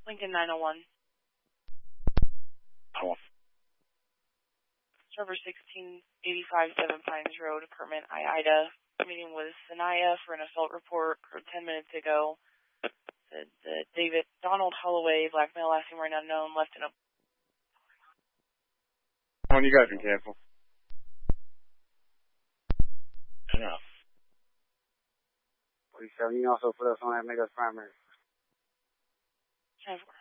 Lincoln 901. Oh. Server 1685 Seven Pines Road, Apartment Ida. Meeting with Sanaya for an assault report 10 minutes ago. The David Donald Holloway, black male, last name right unknown, left in a... Come on, you guys can cancel. Enough. 47, you can also put us on that, make us primary. 10-4.